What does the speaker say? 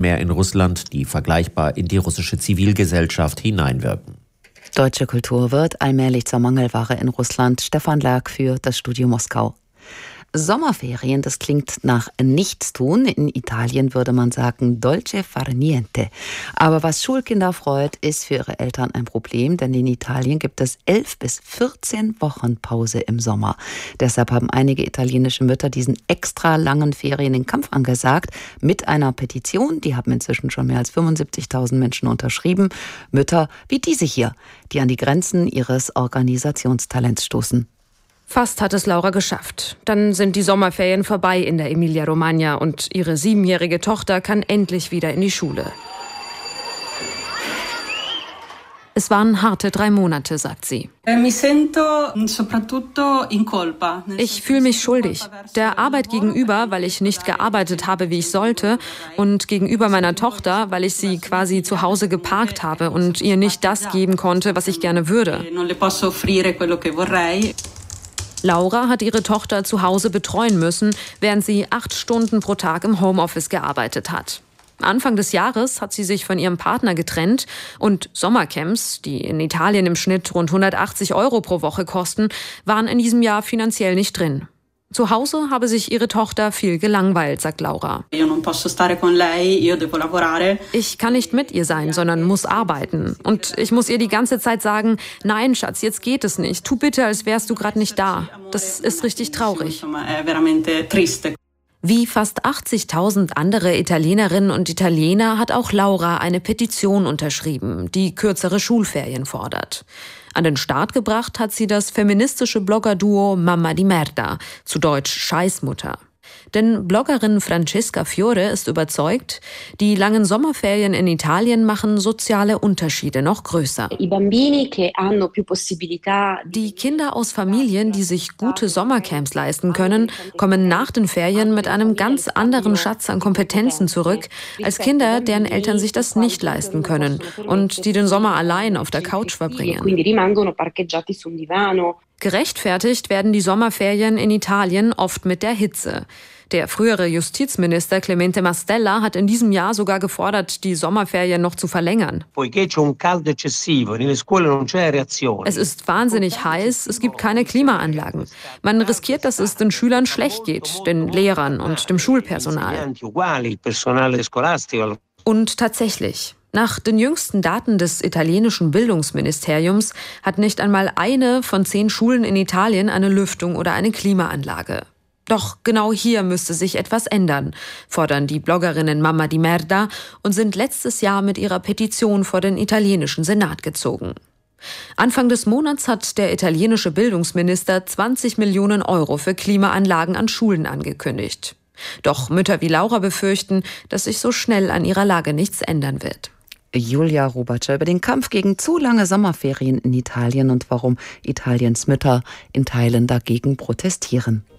mehr in Russland, die vergleichbar in die russische Zivilgesellschaft hineinwirken. Deutsche Kultur wird allmählich zur Mangelware in Russland. Stefan Lerck für das Studio Moskau. Sommerferien, das klingt nach Nichtstun. In Italien würde man sagen dolce far niente. Aber was Schulkinder freut, ist für ihre Eltern ein Problem, denn in Italien gibt es 11 bis 14 Wochen Pause im Sommer. Deshalb haben einige italienische Mütter diesen extra langen Ferien den Kampf angesagt mit einer Petition. Die haben inzwischen schon mehr als 75.000 Menschen unterschrieben. Mütter wie diese hier, die an die Grenzen ihres Organisationstalents stoßen. Fast hat es Laura geschafft. Dann sind die Sommerferien vorbei in der Emilia-Romagna und ihre 7-jährige Tochter kann endlich wieder in die Schule. Es waren harte 3 Monate, sagt sie. Ich fühle mich schuldig. Der Arbeit gegenüber, weil ich nicht gearbeitet habe, wie ich sollte, und gegenüber meiner Tochter, weil ich sie quasi zu Hause geparkt habe und ihr nicht das geben konnte, was ich gerne würde. Laura hat ihre Tochter zu Hause betreuen müssen, während sie 8 Stunden pro Tag im Homeoffice gearbeitet hat. Anfang des Jahres hat sie sich von ihrem Partner getrennt und Sommercamps, die in Italien im Schnitt rund 180 € pro Woche kosten, waren in diesem Jahr finanziell nicht drin. Zu Hause habe sich ihre Tochter viel gelangweilt, sagt Laura. Ich kann nicht mit ihr sein, sondern muss arbeiten. Und ich muss ihr die ganze Zeit sagen, nein, Schatz, jetzt geht es nicht. Tu bitte, als wärst du gerade nicht da. Das ist richtig traurig. Wie fast 80.000 andere Italienerinnen und Italiener hat auch Laura eine Petition unterschrieben, die kürzere Schulferien fordert. An den Start gebracht hat sie das feministische Bloggerduo Mamma di Merda, zu Deutsch Scheißmutter. Denn Bloggerin Francesca Fiore ist überzeugt, die langen Sommerferien in Italien machen soziale Unterschiede noch größer. Die Kinder aus Familien, die sich gute Sommercamps leisten können, kommen nach den Ferien mit einem ganz anderen Schatz an Kompetenzen zurück, als Kinder, deren Eltern sich das nicht leisten können und die den Sommer allein auf der Couch verbringen. Gerechtfertigt werden die Sommerferien in Italien oft mit der Hitze. Der frühere Justizminister Clemente Mastella hat in diesem Jahr sogar gefordert, die Sommerferien noch zu verlängern. Es ist wahnsinnig heiß, es gibt keine Klimaanlagen. Man riskiert, dass es den Schülern schlecht geht, den Lehrern und dem Schulpersonal. Und tatsächlich. Nach den jüngsten Daten des italienischen Bildungsministeriums hat nicht einmal eine von 10 Schulen in Italien eine Lüftung oder eine Klimaanlage. Doch genau hier müsste sich etwas ändern, fordern die Bloggerinnen Mamma di Merda und sind letztes Jahr mit ihrer Petition vor den italienischen Senat gezogen. Anfang des Monats hat der italienische Bildungsminister 20 Millionen € für Klimaanlagen an Schulen angekündigt. Doch Mütter wie Laura befürchten, dass sich so schnell an ihrer Lage nichts ändern wird. Julia Rubatscher über den Kampf gegen zu lange Sommerferien in Italien und warum Italiens Mütter in Teilen dagegen protestieren.